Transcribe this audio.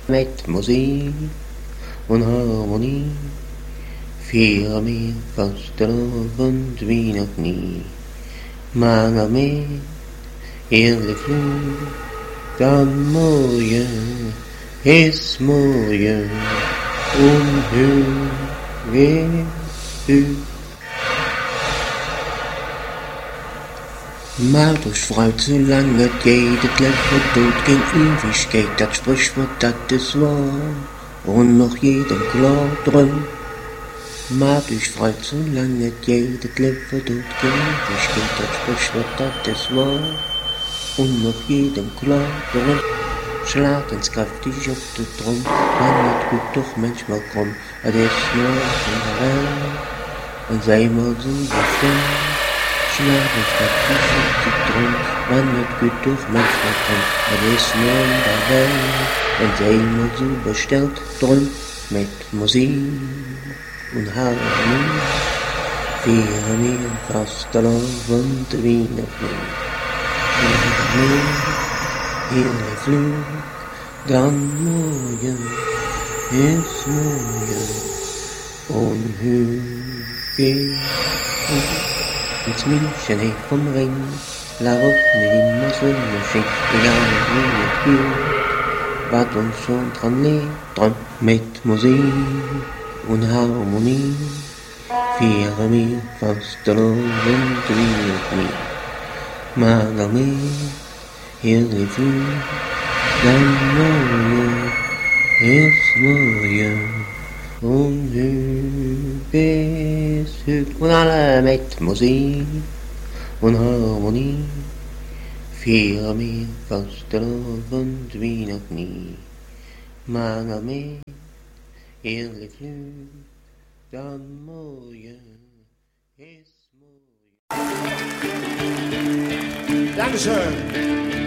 Mit Musik und Harmonie feiern wir Fastelavond wie noch nie. Mannen med ehrlich Flug, dann morgen ist morgen und hur Macht euch frei, zu lange geht, das Leben tut gegen Ewigkeit, das Sprichwort, das ist wahr, und noch jedem klar drin. Macht euch frei, zu lange geht, das Leben tut gegen Ewigkeit, das Sprichwort, das ist wahr, und noch jedem klar drin. Schlag ins kräftig auf den Drum, man wird gut doch manchmal kommen, das ist nur in der Welt, und sei mal so befreit. Schlag ins kräftig auf den Drum, man wird gut doch manchmal kommen, das ist nur in der Welt, und sei mal so bestellt drum, mit Musik und Harmonie, feiern wir Fastelavond wie noch nie. Hele Flug, dann morgen ist morgen und hur ins München hey vom Ring, la Woche immer Sonne schien, egal wie es geht, wat uns schon dran liegt, dran mit Musik und Harmonie, feiern wir Fastelavond wie noch nie. Magalme, hele Flug, dann morgen ist morgen und bis hüt und alle mit Musik und Harmonie feiern wir Fastelavond wie noch nie. Magalme, hele Flug, dann morgen ist morgen. Dankeschön.